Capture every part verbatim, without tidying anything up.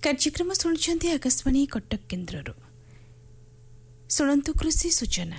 କାର୍ଯ୍ୟକ୍ରମ ଶୁଣୁଛନ୍ତି ଆକାଶବାଣୀ କଟକ କେନ୍ଦ୍ରରୁ। ଶୁଣନ୍ତୁ କୃଷି ସୂଚନା।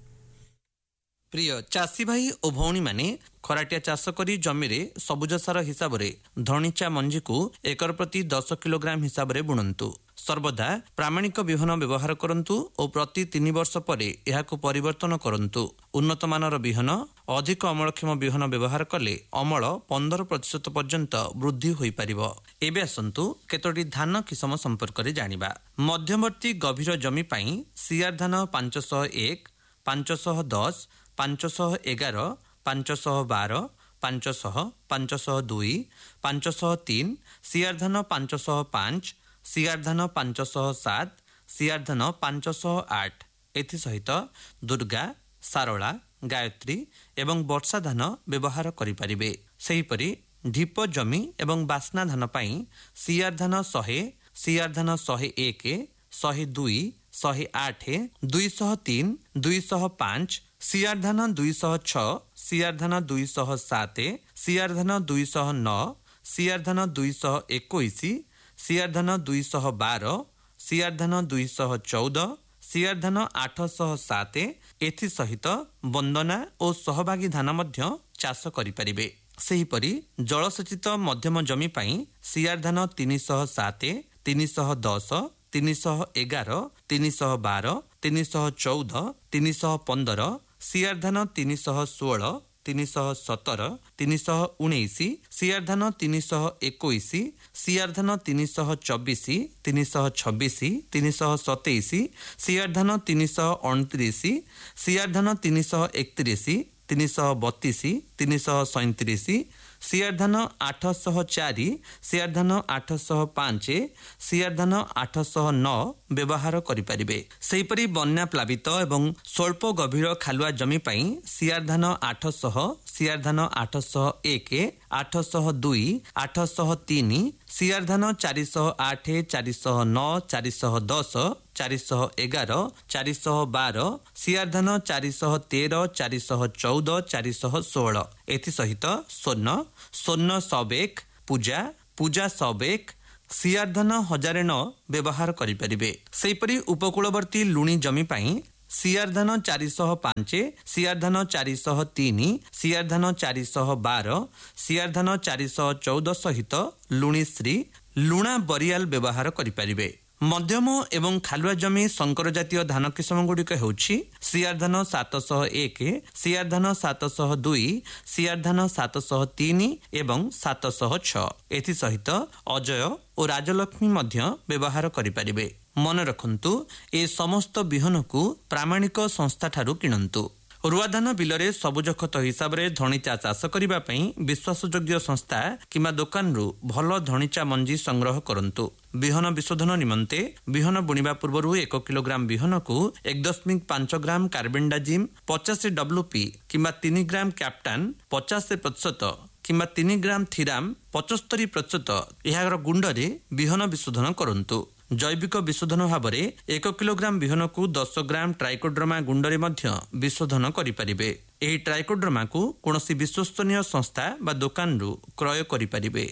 ପ୍ରିୟ ଚାଷୀ ଭାଇ ଓ ଭଉଣୀମାନେ, ଖରାଟିଆ ଚାଷ କରି ଜମିରେ ସବୁଜ ସାର ହିସାବରେ ଧଣିଚା ମଞ୍ଜିକୁ ଏକର ପ୍ରତି ଦଶ କିଲୋଗ୍ରାମ ହିସାବରେ ବୁଣନ୍ତୁ। ସର୍ବଦା ପ୍ରାମାଣିକ ବିହନ ବ୍ୟବହାର କରନ୍ତୁ ଓ ପ୍ରତି ତିନି ବର୍ଷ ପରେ ଏହାକୁ ପରିବର୍ତ୍ତନ କରନ୍ତୁ। ଉନ୍ନତମାନର ବିହନ, ଅଧିକ ଅମଳକ୍ଷମ ବିହନ ବ୍ୟବହାର କଲେ ଅମଳ ପନ୍ଦର ପ୍ରତିଶତ ପର୍ଯ୍ୟନ୍ତ ବୃଦ୍ଧି ହୋଇପାରିବ। ଏବେ ଆସନ୍ତୁ କେତୋଟି ଧାନ କିସମ ସମ୍ପର୍କରେ ଜାଣିବା। ମଧ୍ୟବର୍ତ୍ତୀ ଗଭୀର ଜମି ପାଇଁ ସିଆର ଧାନ ପାଞ୍ଚଶହ ଏକ, ପାଞ୍ଚଶହ ଦଶ, ପାଞ୍ଚଶହ ଏଗାର, ପାଞ୍ଚଶହ ବାର, ପାଞ୍ଚଶହ, ପାଞ୍ଚଶହ ଦୁଇ, ପାଞ୍ଚଶହ ତିନି, ସିଆର ଧାନ ପାଞ୍ଚଶହ ପାଞ୍ଚ, ସିଆର ଧାନ ପାଞ୍ଚଶହ ସାତ, ସିଆର ଧାନ ପାଞ୍ଚଶହ ଆଠ। ଏଥିସହିତ ଦୁର୍ଗା, ସାରଳା, ଗାୟତ୍ରୀ ଏବଂ ବର୍ଷା ଧାନ ବ୍ୟବହାର କରିପାରିବେ। ସେହିପରି ଢିପ ଜମି ଏବଂ ବାସ୍ନା ଧାନ ପାଇଁ ସିଆର ଧାନ ଶହେ, ସିଆର ଧାନ ଶହେ ଏକ, ଶହେ ଦୁଇ, ଶହେ ଆଠ, ଦୁଇଶହ ତିନି, ଦୁଇଶହ ପାଞ୍ଚ, ସିଆର ଧାନ ଦୁଇଶହ ଛଅ, ସିଆର ଧାନ ଦୁଇଶହ ସାତ, ସିଆର ଧାନ ଦୁଇଶହ ନଅ, ସିଆର ଧାନ ଦୁଇଶହ ଏକୋଇଶ, ସିଆର ଧାନ ଦୁଇଶହ ବାର, ସିଆର ଧାନ ଦୁଇଶହ ଚଉଦ, ସିଆର ଧାନ ଆଠଶହ ସାତ। ଏଥିସହିତ ବନ୍ଦନା ଓ ସହଭାଗୀ ଧାନ ମଧ୍ୟ ଚାଷ କରିପାରିବେ। ସେହିପରି ଜଳସେଚିତ ମଧ୍ୟମ ଜମି ପାଇଁ ସିଆର ଧାନ ତିନିଶହ ସାତ, ତିନିଶହ ଦଶ, ତିନିଶହ ଏଗାର, ତିନିଶହ ବାର, ତିନିଶହ ଚଉଦ, ତିନିଶହ ପନ୍ଦର, ସିଆର ଧାନ ତିନିଶହ ଷୋହଳ, ତିନିଶହ ସତର, ତିନିଶହ ଉଣେଇଶ, ସିଆର ଧାନ ତିନିଶହ ଏକୋଇଶ, ସିଆର ଧାନ ତିନିଶହ ଚବିଶ, ତିନିଶହ ଛବିଶ, ତିନିଶହ ସତେଇଶ, ସିଆର ଧାନ ତିନିଶହ ଅଣତିରିଶ, ସିଆର ଧାନ ତିନିଶହ ଏକତିରିଶ, ତିନିଶହ ବତିଶ, ତିନିଶହ ସଇଁତିରିଶ, ସିଆର ଧାନ ଆଠଶହ ଚାରି, ସିଆର ଧାନ ଆଠଶହ ପାଞ୍ଚ, ସିଆର ଧାନ ଆଠଶହ ନଅ ବ୍ୟବହାର କରିପାରିବେ। ସେହିପରି ବନ୍ୟା ପ୍ଲାବିତ ଏବଂ ସ୍ୱଳ୍ପ ଗଭୀର ଖାଲୁଆ ଜମି ପାଇଁ ସିଆର ଧାନ ଆଠଶହ, ସିଆର ଧାନ ଆଠଶହ ଏକ, ଆଠଶହ ଦୁଇ, ଆଠଶହ ତିନି, ସିଆର ଧାନ ଚାରିଶହ ଆଠ, ଚାରିଶହ ନଅ, ଚାରିଶହ ଦଶ, ଚାରିଶହ ଏଗାର, ଚାରିଶହ ବାର, ସିଆର ଧାନ ଚାରିଶହ ତେର, ଚାରିଶହ ଚଉଦ, ଚାରିଶହ ଷୋହଳ। ଏଥିସହିତ ସ୍ୱର୍ଣ୍ଣ, ସ୍ୱର୍ଣ୍ଣ ସବେକ, ପୂଜା, ପୂଜା ସବେକ, ସିଆର ଧାନ ହଜାରେ ନଅ ବ୍ୟବହାର କରିପାରିବେ। ସେହିପରି ଉପକୂଳବର୍ତ୍ତୀ ଲୁଣି ଜମି ପାଇଁ ସିଆର ଧାନ ଚାରିଶହ ପାଞ୍ଚ, ସିଆର ଧାନ ଚାରିଶହ ତିନି, ସିଆର ଧାନ ଚାରିଶହ ବାର, ସିଆର ଧାନ ଚାରିଶହ ଚଉଦ ସହିତ ଲୁଣିଶ୍ରୀ, ଲୁଣା ବରିଆଲ ବ୍ୟବହାର କରିପାରିବେ। ମଧ୍ୟମ ଏବଂ ଖାଲୁଆ ଜମି ଶଙ୍କର ଜାତୀୟ ଧାନ କିସମ ଗୁଡ଼ିକ ହେଉଛି ସିଆର ଧାନ ସାତଶହ ଏକ, ସିଆର ଧାନ ସାତଶହ ଦୁଇ, ସିଆର ଧାନ ସାତଶହ ତିନି ଏବଂ ସାତଶହ ଛଅ। ଏଥିସହିତ ଅଜୟ ଓ ରାଜଲକ୍ଷ୍ମୀ ମଧ୍ୟ ବ୍ୟବହାର କରିପାରିବେ। ମନେ ରଖନ୍ତୁ, ଏ ସମସ୍ତ ବିହନକୁ ପ୍ରାମାଣିକ ସଂସ୍ଥାଠାରୁ କିଣନ୍ତୁ। ରୁଆ ଧାନ ବିଲରେ ସବୁଜ ଖତ ହିସାବରେ ଧଣିଚା ଚାଷ କରିବା ପାଇଁ ବିଶ୍ୱାସଯୋଗ୍ୟ ସଂସ୍ଥା କିମ୍ବା ଦୋକାନରୁ ଭଲ ଧଣିଚା ମଞ୍ଜି ସଂଗ୍ରହ କରନ୍ତୁ। ବିହନ ବିଶୋଧନ ନିମନ୍ତେ ବିହନ ବୁଣିବା ପୂର୍ବରୁ ଏକ କିଲୋଗ୍ରାମ ବିହନକୁ ଏକ ଦଶମିକ ପାଞ୍ଚ ଗ୍ରାମ କାର୍ବେଣ୍ଡାଜିମ୍, ପଚାଶ ଡବ୍ଲ୍ୟୁପି କିମ୍ବା ତିନି ଗ୍ରାମ କ୍ୟାପ୍ଟାନ, ପଚାଶ ପ୍ରତିଶତ କିମ୍ବା ତିନି ଗ୍ରାମ ଥିରାମ, ପଞ୍ଚସ୍ତରୀ ପ୍ରତିଶତ ଏହାର ଗୁଣ୍ଡରେ ବିହନ ବିଶୋଧନ କରନ୍ତୁ। ଜୈବିକ ବିଶୋଧନ ଭାବରେ ଏକ କିଲୋଗ୍ରାମ ବିହନକୁ ଦଶ ଗ୍ରାମ ଟ୍ରାଇକୋଡ୍ରମା ଗୁଣ୍ଡରେ ମଧ୍ୟ ବିଶୋଧନ କରିପାରିବେ। ଏହି ଟ୍ରାଇକୋଡ୍ରମାକୁ କୌଣସି ବିଶ୍ୱସ୍ତନୀୟ ସଂସ୍ଥା ବା ଦୋକାନରୁ କ୍ରୟ କରିପାରିବେ।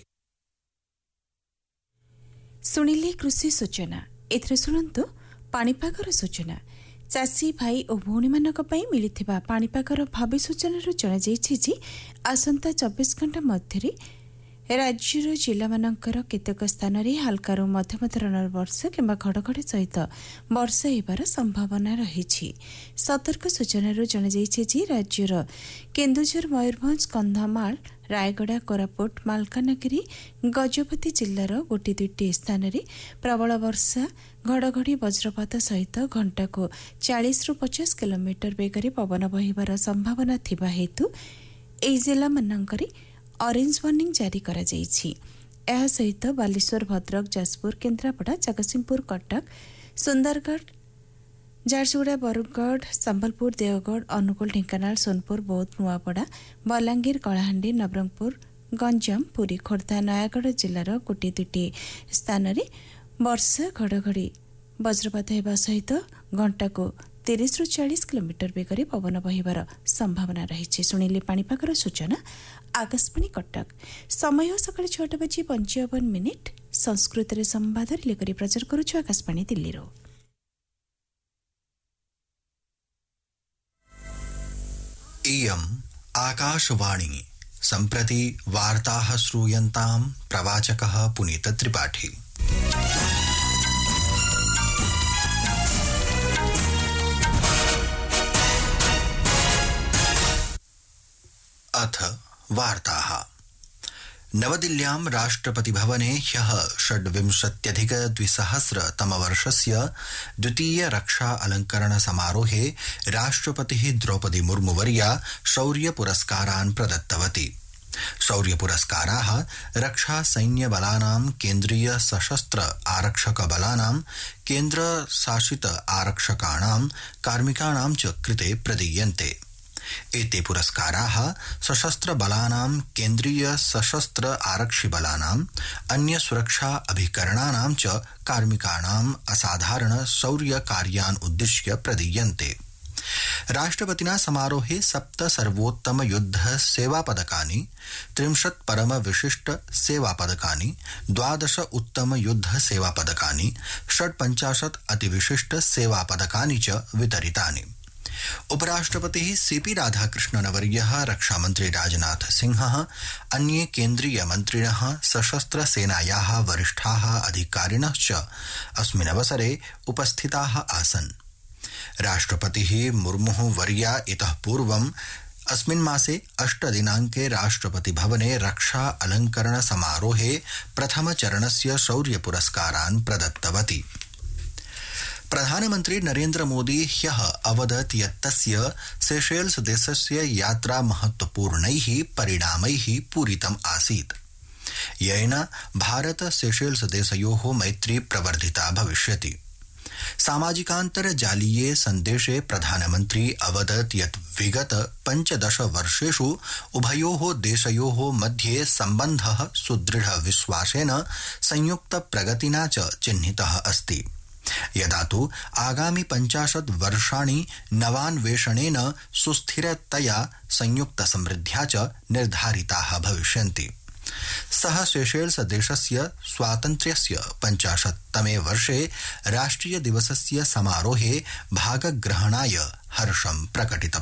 ଶୁଣିଲେ କୃଷି ସୂଚନା। ଏଥିରେ ଶୁଣନ୍ତୁ ପାଣିପାଗର ସୂଚନା। ଚାଷୀ ଭାଇ ଓ ଭଉଣୀମାନଙ୍କ ପାଇଁ ମିଳିଥିବା ପାଣିପାଗର ଭାବି ସୂଚନାରୁ ଜଣାଯାଇଛି ଯେ ଆସନ୍ତା ଚବିଶ ଘଣ୍ଟା ମଧ୍ୟରେ ରାଜ୍ୟର ଜିଲ୍ଲାମାନଙ୍କର କେତେକ ସ୍ଥାନରେ ହାଲକାରୁ ମଧ୍ୟମ ଧରଣର ବର୍ଷା କିମ୍ବା ଘଡ଼ଘଡ଼ି ସହିତ ବର୍ଷା ହେବାର ସମ୍ଭାବନା ରହିଛି। ସତର୍କ ସୂଚନାରୁ ଜଣାଯାଇଛି ଯେ ରାଜ୍ୟର କେନ୍ଦୁଝର, ମୟୂରଭଞ୍ଜ, କନ୍ଧମାଳ, ରାୟଗଡ଼ା, କୋରାପୁଟ, ମାଲକାନଗିରି, ଗଜପତି ଜିଲ୍ଲାର ଗୋଟିଏ ଦୁଇଟି ସ୍ଥାନରେ ପ୍ରବଳ ବର୍ଷା, ଘଡ଼ଘଡ଼ି, ବଜ୍ରପାତ ସହିତ ଘଣ୍ଟାକୁ ଚାଳିଶରୁ ପଚାଶ କିଲୋମିଟର ବେଗରେ ପବନ ବହିବାର ସମ୍ଭାବନା ଥିବା ହେତୁ ଏହି ଜିଲ୍ଲାମାନଙ୍କରେ ଅରେଞ୍ଜ ୱାର୍ଣ୍ଣିଂ ଜାରି କରାଯାଇଛି। ଏହା ସହିତ ବାଲେଶ୍ୱର, ଭଦ୍ରକ, ଯାଜପୁର, କେନ୍ଦ୍ରାପଡ଼ା, ଜଗତସିଂହପୁର, କଟକ, ସୁନ୍ଦରଗଡ଼, ଝାରସୁଗୁଡ଼ା, ବରଗଡ଼, ସମ୍ବଲପୁର, ଦେଓଗଡ଼, ଅନୁଗୁଳ, ଢେଙ୍କାନାଳ, ସୋନପୁର, ବୌଦ୍ଧ, ନୂଆପଡ଼ା, ବଲାଙ୍ଗୀର, କଳାହାଣ୍ଡି, ନବରଙ୍ଗପୁର, ଗଞ୍ଜାମ, ପୁରୀ, ଖୋର୍ଦ୍ଧା, ନୟାଗଡ଼ ଜିଲ୍ଲାର ଗୋଟିଏ ଦୁଇଟି ସ୍ଥାନରେ ବର୍ଷା, ଘଡ଼ଘଡ଼ି, ବଜ୍ରପାତ ହେବା ସହିତ ଘଣ୍ଟାକୁ ତିରିଶରୁ ଚାଳିଶ କିଲୋମିଟର ବେଗରେ ପବନ ବହିବାର ସମ୍ଭାବନା ରହିଛି। ଶୁଣିଲେ ପାଣିପାଗର ସୂଚନା। ଆକାଶବାଣୀ କଟକ। ସମୟ ସକାଳ ଛଅଟା ବାଜି ପଞ୍ଚାବନ ମିନିଟ୍। संस्कृत संवाद रिले करी प्रचार करुछु आकाशवाणी दिल्ली रो। इयम् आकाशवाणी सम्प्रति वार्ताः श्रूयन्ताम् प्रवाचकः पुनीत त्रिपाठी। अथ वार्ताः। नवदिल्ल्यां राष्ट्रपति भवने ह्यः षड्विंशत्यधिक द्विसहस्रतमवर्षस्य द्वितीय रक्षा अलङ्करण समारोहे राष्ट्रपतिः द्रौपदी मुर्मुवर्या शौर्य पुरस्कारान् प्रदत्तवती। शौर्य पुरस्काराः रक्षा सैन्य बलानां, केन्द्रीय सशस्त्र आरक्षक बलानां, केन्द्र शासित आरक्षकाणां, कार्मिकाणां च कृते प्रदीयन्ते। एते पुरस्काराः सशस्त्र बलानां, केन्द्रीय सशस्त्र आरक्षि बलानां, अन्य सुरक्षा अभिकरणानां च कार्मिकाणाम् असाधारण शौर्य कार्यान् उद्दिश्य प्रदीयन्ते। राष्ट्रपतिना समारोहे सप्त सर्वोत्तम युद्ध सेवा पदकानि, त्रिंशत् परम विशिष्ट सेवा पदकानि, द्वादश उत्तम युद्ध सेवा पदकानि, षट्पञ्चाशत् अतिविशिष्ट सेवा पदकानि च वितरितानि। उपराष्ट्रपतिः सीपी राधाकृष्णनवर्यः, रक्षामन्त्री राजनाथ सिंहः, अन्ये केन्द्रीय मन्त्रिणः, सशस्त्र सेनायाः वरिष्ठाः अधिकारिणः च अस्मिन् अवसरे उपस्थिताः आसन्। राष्ट्रपतिः मुर्मुः वर्या इतः पूर्वम् अस्मिन् मासे अष्ट दिनाङ्के राष्ट्रपति भवने रक्षा अलङ्करण समारोहे प्रथम चरणस्य शौर्य पुरस्कारान् प्रदत्तवती। प्रधानमन्त्री नरेन्द्र मोदी ह्यः अवदत् यत् तस्य सेशेल्स देशस्य यात्रा महत्वपूर्णैः परिणामैः पूरितम् आसीत्, येन भारत सेशेल्स देशयोः मैत्री प्रवर्धिता भविष्यति। सामाजिकान्तर्जालीये सन्देशे प्रधानमन्त्री अवदत् यत् विगत पञ्चदश वर्षेषु उभयोः देशयोः मध्ये सम्बन्धः सुदृढ विश्वासेन संयुक्त प्रगतिना च चिह्नितः अस्ति। यदा तु आगामि पञ्चाशत् वर्षाणि नवान्वेषणेन सुस्थिरतया संयुक्त समृद्ध्या च निर्धारिताः भविष्यन्ति। सः सेशेल्स देशस्य स्वातन्त्र्यस्य पञ्चाशत्तमे वर्षे राष्ट्रिय दिवसस्य समारोहे भागग्रहणाय हर्षं प्रकटितवान्।